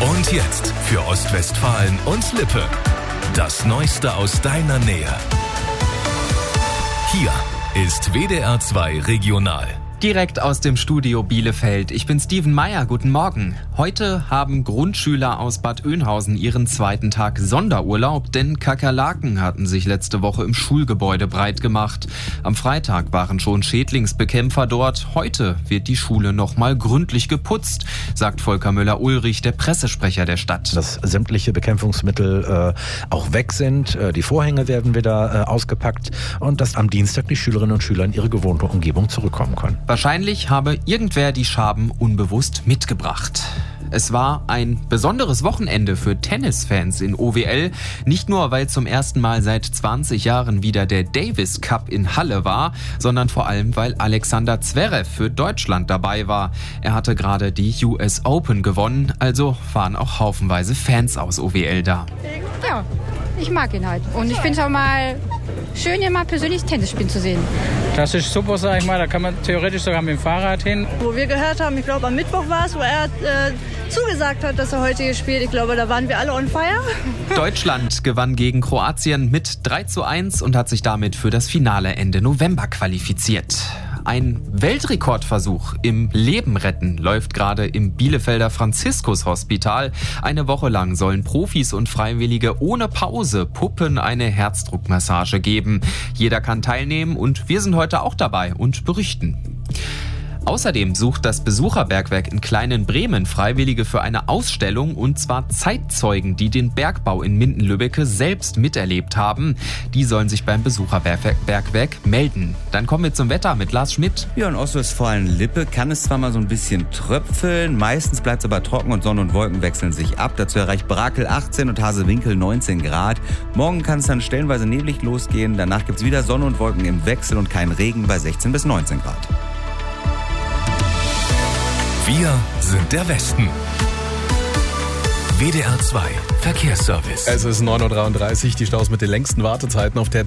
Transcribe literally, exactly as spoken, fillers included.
Und jetzt für Ostwestfalen und Lippe. Das Neueste aus deiner Nähe. Hier ist W D R zwei Regional. Direkt aus dem Studio Bielefeld. Ich bin Steven Meyer. Guten Morgen. Heute haben Grundschüler aus Bad Oeynhausen ihren zweiten Tag Sonderurlaub, denn Kakerlaken hatten sich letzte Woche im Schulgebäude breit gemacht. Am Freitag waren schon Schädlingsbekämpfer dort. Heute wird die Schule nochmal gründlich geputzt, sagt Volker Müller-Ulrich, der Pressesprecher der Stadt. Dass sämtliche Bekämpfungsmittel äh, auch weg sind. Äh, die Vorhänge werden wieder äh, ausgepackt und dass am Dienstag die Schülerinnen und Schüler in ihre gewohnte Umgebung zurückkommen können. Wahrscheinlich habe irgendwer die Schaben unbewusst mitgebracht. Es war ein besonderes Wochenende für Tennisfans in O W L. Nicht nur, weil zum ersten Mal seit zwanzig Jahren wieder der Davis Cup in Halle war, sondern vor allem, weil Alexander Zverev für Deutschland dabei war. Er hatte gerade die U S Open gewonnen, also waren auch haufenweise Fans aus O W L da. Ja, ich mag ihn halt. Und ich finde es auch mal schön, hier mal persönlich Tennis spielen zu sehen. Das ist super, sag ich mal. Da kann man theoretisch sogar mit dem Fahrrad hin. Wo wir gehört haben, ich glaube am Mittwoch war es, wo er äh, zugesagt hat, dass er heute hier spielt. Ich glaube, da waren wir alle on fire. Deutschland gewann gegen Kroatien mit drei zu eins und hat sich damit für das Finale Ende November qualifiziert. Ein Weltrekordversuch im Leben retten läuft gerade im Bielefelder Franziskus-Hospital. Eine Woche lang sollen Profis und Freiwillige ohne Pause Puppen eine Herzdruckmassage geben. Jeder kann teilnehmen und wir sind heute auch dabei und berichten. Außerdem sucht das Besucherbergwerk in Kleinen-Bremen Freiwillige für eine Ausstellung, und zwar Zeitzeugen, die den Bergbau in Minden-Lübbecke selbst miterlebt haben. Die sollen sich beim Besucherbergwerk melden. Dann kommen wir zum Wetter mit Lars Schmidt. Ja, in Ostwestfalen-Lippe kann es zwar mal so ein bisschen tröpfeln, meistens bleibt es aber trocken und Sonne und Wolken wechseln sich ab. Dazu erreicht Brakel achtzehn und Hasewinkel neunzehn Grad. Morgen kann es dann stellenweise neblig losgehen. Danach gibt es wieder Sonne und Wolken im Wechsel und kein Regen bei sechzehn bis neunzehn Grad. Wir sind der Westen. W D R zwei Verkehrsservice. Es ist neun Uhr dreiunddreißig, die Staus mit den längsten Wartezeiten auf der